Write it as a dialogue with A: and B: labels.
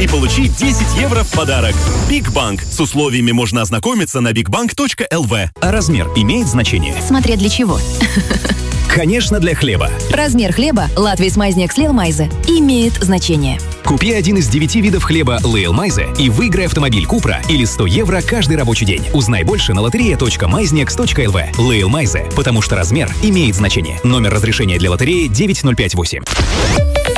A: и получи 10 евро в подарок. Бигбанк. С условиями можно ознакомиться на bigbank.lv.
B: А размер имеет значение?
C: Смотря для чего.
B: Конечно, для хлеба.
C: Размер хлеба Латвийс Майзниeks Lielmaize имеет значение.
B: Купи один из 9 видов хлеба Lielmaize и выиграй автомобиль Купра или 100 евро каждый рабочий день. Узнай больше на loteria.maiznieks.lv. Lielmaize, потому что размер имеет значение. Номер разрешения для лотереи 9058.